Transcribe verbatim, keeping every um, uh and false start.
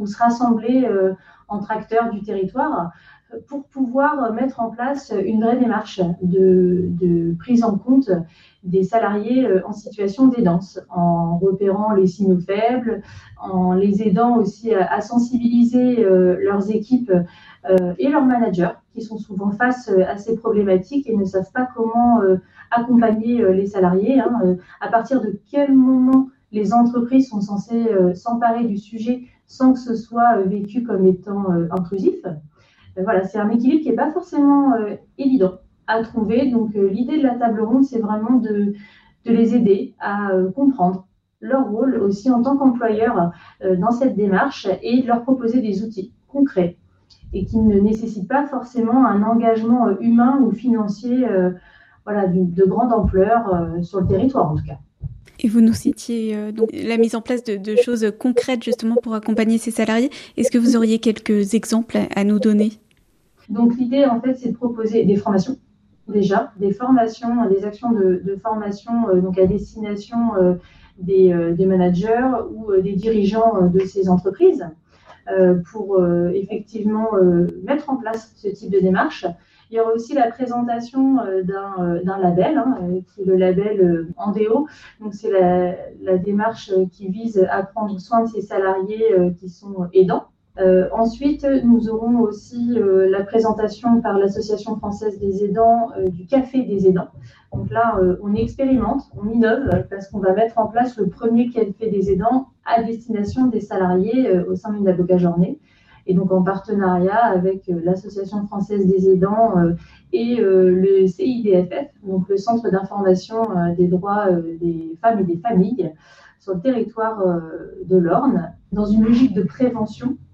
se rassembler euh, entre acteurs du territoire pour pouvoir mettre en place une vraie démarche de, de prise en compte des salariés en situation d'aidance, en repérant les signaux faibles, en les aidant aussi à, à sensibiliser euh, leurs équipes euh, et leurs managers qui sont souvent face à ces problématiques et ne savent pas comment euh, accompagner euh, les salariés, hein, euh, à partir de quel moment les entreprises sont censées euh, s'emparer du sujet sans que ce soit euh, vécu comme étant euh, intrusif. Voilà, c'est un équilibre qui n'est pas forcément euh, évident à trouver. Donc, euh, l'idée de la table ronde, c'est vraiment de, de les aider à euh, comprendre leur rôle aussi en tant qu'employeur euh, dans cette démarche et de leur proposer des outils concrets et qui ne nécessitent pas forcément un engagement euh, humain ou financier euh, voilà, de, de grande ampleur euh, sur le territoire en tout cas. Et vous nous citiez euh, donc la mise en place de, de choses concrètes justement pour accompagner ces salariés. Est-ce que vous auriez quelques exemples à, à nous donner ? Donc l'idée en fait c'est de proposer des formations déjà, des formations, des actions de, de formation euh, donc à destination euh, des, euh, des managers ou euh, des dirigeants euh, de ces entreprises euh, pour euh, effectivement euh, mettre en place ce type de démarche. Il y aura aussi la présentation euh, d'un, euh, d'un label, hein, qui est le label euh, Andéo. Donc c'est la, la démarche qui vise à prendre soin de ces salariés euh, qui sont aidants. Euh, ensuite, nous aurons aussi euh, la présentation par l'Association française des aidants euh, du Café des aidants. Donc là, euh, on expérimente, on innove euh, parce qu'on va mettre en place le premier Café des aidants à destination des salariés euh, au sein d'une avocat journée. Et donc en partenariat avec euh, l'Association française des aidants euh, et euh, le C I D F F, donc le Centre d'information euh, des droits euh, des femmes et des familles sur le territoire euh, de l'Orne, dans une logique de prévention